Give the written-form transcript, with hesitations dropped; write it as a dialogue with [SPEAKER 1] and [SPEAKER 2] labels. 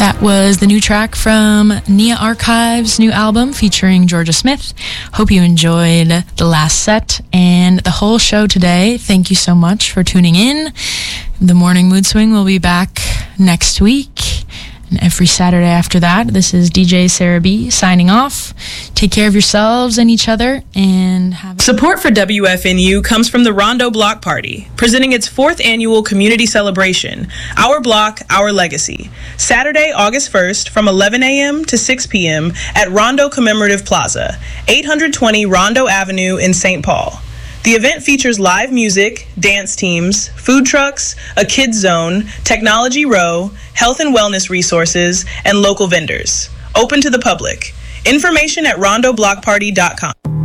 [SPEAKER 1] That was the new track from Nia Archives' new album featuring Georgia Smith. Hope you enjoyed the last set and the whole show today. Thank you so much for tuning in. The Morning Mood Swing will be back next week and every Saturday after that. This is DJ Sarah B signing off. Take care of yourselves and each other, and have
[SPEAKER 2] Support for WFNU comes from the Rondo Block Party, presenting its 4th annual community celebration, Our Block, Our Legacy, Saturday, August 1st from 11 a.m. to 6 p.m. at Rondo Commemorative Plaza, 820 Rondo Avenue in St. Paul. The event features live music, dance teams, food trucks, a kids zone, technology row, health and wellness resources, and local vendors. Open to the public. Information at rondoblockparty.com.